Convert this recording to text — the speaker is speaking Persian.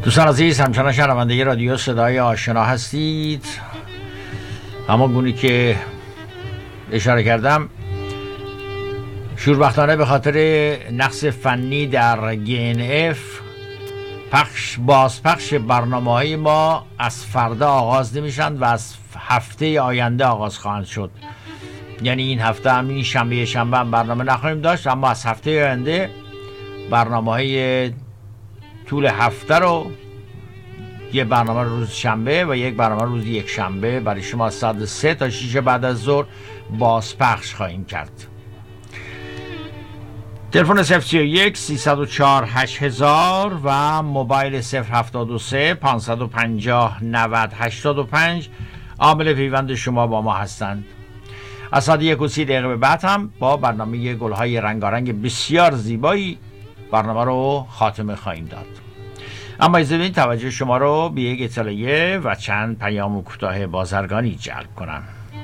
دوستان عزیز، همچنان شنونده رادیو صدای آشنا هستید. اما گونی که اشاره کردم، شوربختانه به خاطر نقص فنی در GNF بازپخش برنامه‌های ما از فردا آغاز نمیشن و از هفته آینده آغاز خواهند شد. یعنی این هفته هم، این شنبه هم برنامه نخواهیم داشت، اما از هفته آینده برنامه‌های طول هفته رو، یه برنامه روز شنبه و یک برنامه روز یک شنبه برای شما ساعت 3 تا 6 بعد از ظهر بازپخش خواهیم کرد. تلفن 031 304 8000 و موبایل 073 550 90 85 عامل پیوند شما با ما هستند. از ساعت 1:30 به بعد هم با برنامه گل‌های رنگارنگ بسیار زیبایی برنامه رو خاتمه خواهیم داد. اما اجازه بدید توجه شما رو به یک اطلاعیه و چند پیام کوتاه بازرگانی جلب کنم.